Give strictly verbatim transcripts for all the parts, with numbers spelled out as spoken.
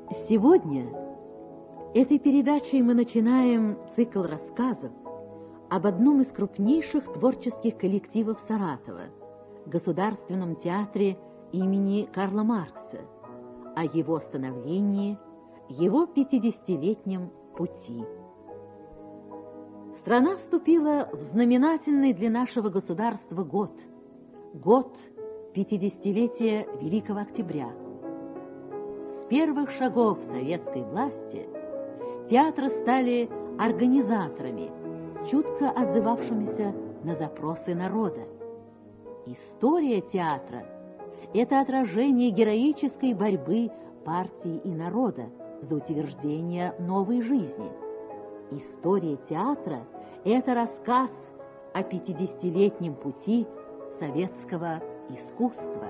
Сегодня этой передачей мы начинаем цикл рассказов об одном из крупнейших творческих коллективов Саратова, Государственном театре имени Карла Маркса, о его становлении, его пятидесятилетнем пути. Страна вступила в знаменательный для нашего государства год, год пятидесятилетия Великого Октября. С первых шагов советской власти театры стали организаторами, чутко отзывавшимися на запросы народа. История театра – это отражение героической борьбы партии и народа за утверждение новой жизни. История театра – это рассказ о пятидесятилетнем пути советского искусства.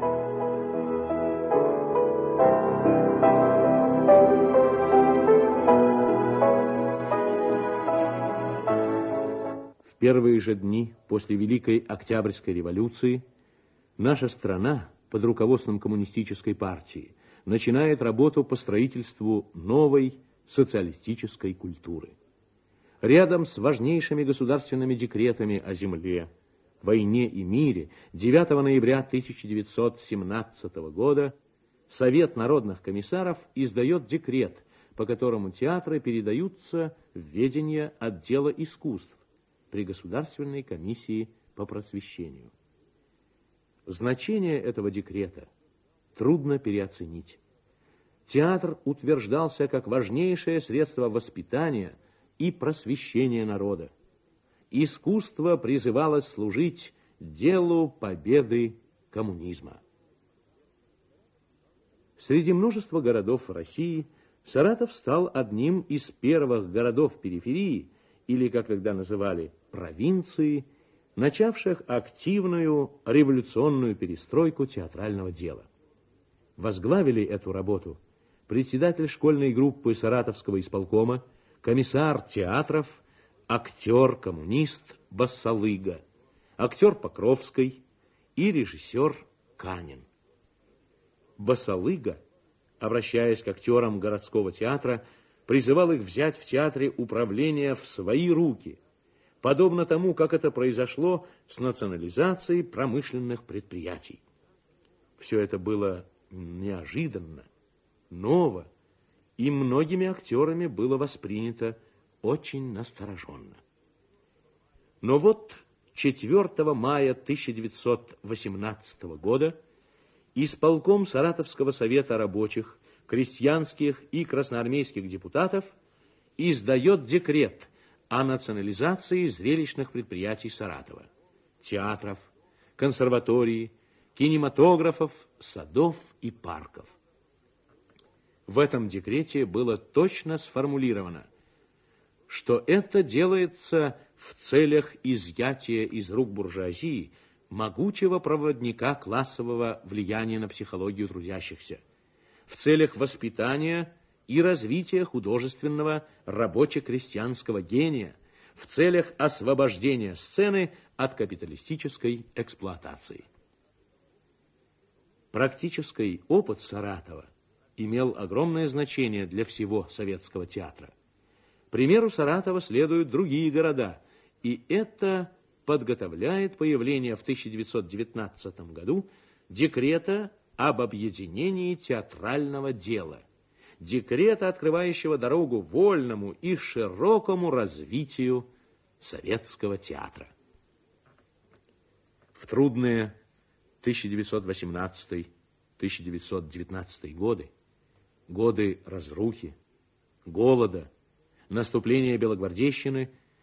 В первые же дни после Великой Октябрьской революции наша страна под руководством коммунистической партии начинает работу по строительству новой социалистической культуры. Рядом с важнейшими государственными декретами о земле, войне и мире девятого ноября тысяча девятьсот семнадцатого года Совет народных комиссаров издает декрет, по которому театры передаются в ведение отдела искусств при Государственной комиссии по просвещению. Значение этого декрета трудно переоценить. Театр утверждался как важнейшее средство воспитания и просвещения народа. Искусство призывалось служить делу победы коммунизма. Среди множества городов России Саратов стал одним из первых городов периферии, или, как тогда называли, провинции, начавших активную революционную перестройку театрального дела. Возглавили эту работу председатель школьной группы Саратовского исполкома, комиссар театров, актер-коммунист Басалыга, актер Покровской и режиссер Канин. Басалыга, обращаясь к актерам городского театра, призывал их взять в театре управление в свои руки, подобно тому, как это произошло с национализацией промышленных предприятий. Все это было неожиданно, ново, и многими актерами было воспринято очень настороженно. Но вот четвёртого мая тысяча девятьсот восемнадцатого года исполком Саратовского совета рабочих, крестьянских и красноармейских депутатов издает декрет о национализации зрелищных предприятий Саратова, театров, консерваторий, кинематографов, садов и парков. В этом декрете было точно сформулировано, что это делается в целях изъятия из рук буржуазии могучего проводника классового влияния на психологию трудящихся, в целях воспитания и развития художественного рабоче-крестьянского гения, в целях освобождения сцены от капиталистической эксплуатации. Практический опыт Саратова имел огромное значение для всего советского театра. Примеру Саратова следуют другие города, и это подготовляет появление в тысяча девятьсот девятнадцатом году декрета об объединении театрального дела, декрета, открывающего дорогу вольному и широкому развитию советского театра. В трудные тысяча девятьсот восемнадцатый — тысяча девятьсот девятнадцатый годы, годы разрухи, голода, наступления белогвардейщины,